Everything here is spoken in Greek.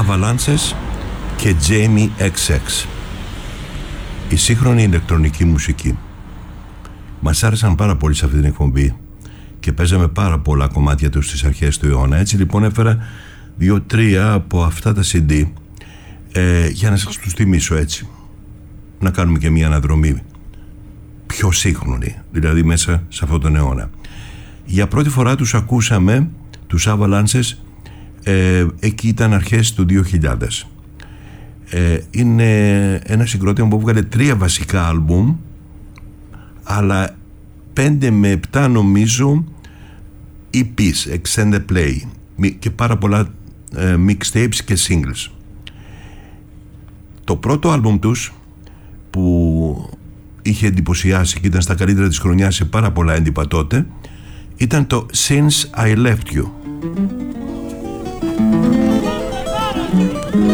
Avalanches και Jamie XX. Η σύγχρονη ηλεκτρονική μουσική. Μας άρεσαν πάρα πολύ σε αυτή την εκπομπή και παίζαμε πάρα πολλά κομμάτια τους στις αρχές του αιώνα. Έτσι λοιπόν έφερα 2-3 από αυτά τα CD για να σας τους θυμίσω, έτσι, να κάνουμε και μια αναδρομή πιο σύγχρονη, δηλαδή μέσα σε αυτόν τον αιώνα. Για πρώτη φορά τους ακούσαμε, τους Avalanches, εκεί ήταν αρχές του 2000. Είναι ένα συγκρότημα που βγάλε 3 βασικά άλμπουμ, αλλά 5 με 7 νομίζω EPs, extended play, και πάρα πολλά mixtapes και singles. Το πρώτο άλμπουμ τους που είχε εντυπωσιάσει και ήταν στα καλύτερα της χρονιάς σε πάρα πολλά έντυπα τότε ήταν το Since I Left You.